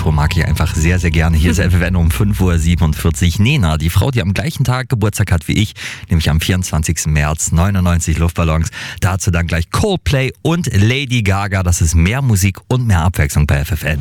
Intro mag ich einfach sehr, sehr gerne. Hier ist FFN um 5.47 Uhr. Nena, die Frau, die am gleichen Tag Geburtstag hat wie ich, nämlich am 24. März, 99 Luftballons. Dazu dann gleich Coldplay und Lady Gaga. Das ist mehr Musik und mehr Abwechslung bei FFN.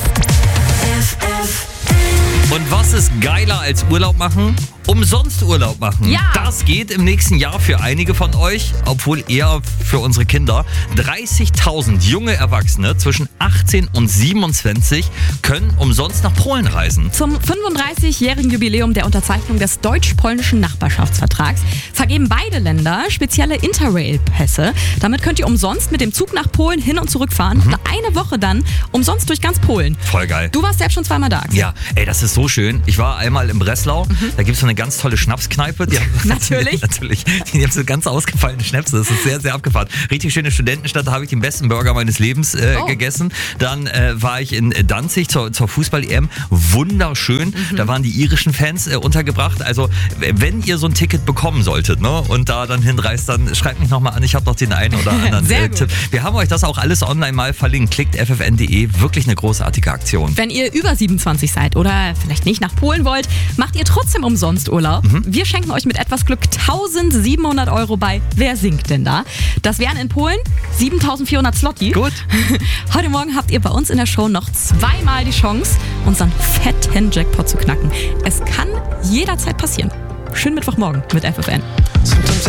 Und was ist geiler als Urlaub machen? Umsonst Urlaub machen. Ja. Das geht im nächsten Jahr für einige von euch, obwohl eher für unsere Kinder. 30.000 junge Erwachsene zwischen 18 und 27 können umsonst nach Polen reisen. Zum 35-jährigen Jubiläum der Unterzeichnung des deutsch-polnischen Nachbarschaftsvertrags vergeben beide Länder spezielle Interrail-Pässe. Damit könnt ihr umsonst mit dem Zug nach Polen hin und zurück fahren. Eine Woche dann umsonst durch ganz Polen. Voll geil. Du warst selbst schon zweimal da. Ja, ey, das ist so schön. Ich war einmal in Breslau. Da gibt es so eine ganz tolle Schnapskneipe. Die haben, Natürlich. Natürlich. Die haben so ganz ausgefallene Schnäpse. Das ist sehr, sehr abgefahren. Richtig schöne Studentenstadt. Da habe ich den besten Burger meines Lebens gegessen. Dann war ich in Danzig zur Fußball-EM. Wunderschön. Da waren die irischen Fans untergebracht. Also, wenn ihr so ein Ticket bekommen solltet, ne, und da dann hinreist, dann schreibt mich nochmal an. Ich habe noch den einen oder anderen Tipp. Wir haben euch das auch alles online mal verlinkt. Klickt ffn.de. Wirklich eine großartige Aktion. Wenn ihr über 27 seid oder vielleicht nicht nach Polen wollt, macht ihr trotzdem umsonst Urlaub. Wir schenken euch mit etwas Glück 1.700 € bei Wer singt denn da? Das wären in Polen 7.400 Zloty. Gut. Heute Morgen habt ihr bei uns in der Show noch zweimal die Chance, unseren fetten Jackpot zu knacken. Es kann jederzeit passieren. Schönen Mittwochmorgen mit FFN.